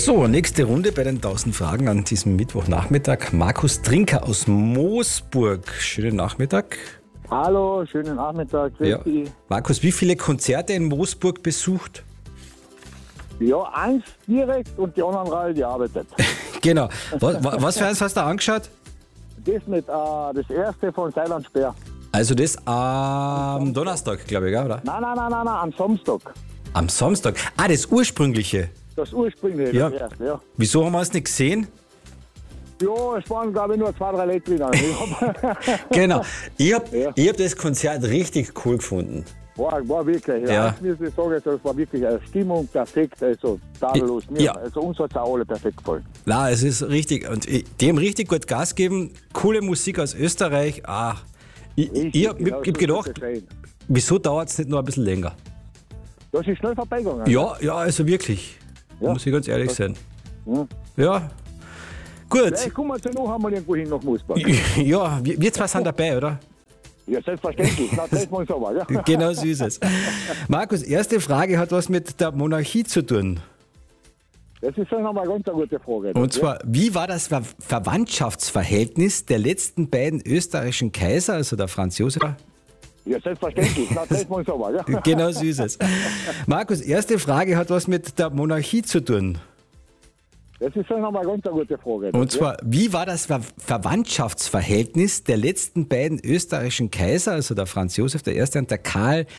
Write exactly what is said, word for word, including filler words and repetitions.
So, nächste Runde bei den tausend Fragen an diesem Mittwochnachmittag. Markus Trinker aus Moosburg. Schönen Nachmittag. Hallo, schönen Nachmittag. Ja. Markus, wie viele Konzerte in Moosburg besucht? Ja, eins direkt und die anderen Reihe, die arbeitet. Genau. Was, was für eins hast du angeschaut? Das mit, äh, das erste von Seiland Speer. Also das am Donnerstag, glaube ich, oder? Nein, nein, nein, nein, nein, am Samstag. Am Samstag. Ah, das ursprüngliche. Das ursprüngliche, Ja. das erste, ja. Wieso haben wir es nicht gesehen? Ja, es waren, glaube ich, nur zwei, drei Leute drin. Genau. Ich habe Ja. ich hab das Konzert richtig cool gefunden. War, war wirklich, ja. Ja. Eins muss ich sagen, also, es war wirklich eine Stimmung perfekt, also tadellos. Mir, Ja. Also uns hat es auch alle perfekt gefallen. Na, es ist richtig. Und ich- die haben richtig gut Gas gegeben. Coole Musik aus Österreich. Ah, ich, ich, ich habe genau hab so gedacht, soll es sein. wieso dauert es nicht noch ein bisschen länger? Das ist schnell vorbeigegangen. Ja, ja, also wirklich. Ja. Muss ich ganz ehrlich sein. Ja. Ja. Gut. Vielleicht kommen wir zu noch einmal irgendwo hin nach Moosburg. Ja, wir, wir zwei sind dabei, oder? Ja, selbstverständlich. Na, treffen wir uns aber, ja. Genau so ist es. Markus, erste Frage hat was mit der Monarchie zu tun. Das ist schon einmal eine ganz gute Frage. Und zwar, wie war das Ver Verwandtschaftsverhältnis der letzten beiden österreichischen Kaiser, also der Franz Josef? Ja, selbstverständlich. Na, treffen wir uns aber, ja. Genau so ist es. Markus, erste Frage hat was mit der Monarchie zu tun. Das ist schon einmal eine ganz gute Frage. Und zwar, wie war das Ver Verwandtschaftsverhältnis der letzten beiden österreichischen Kaiser, also der Franz Josef der Erste und der Karl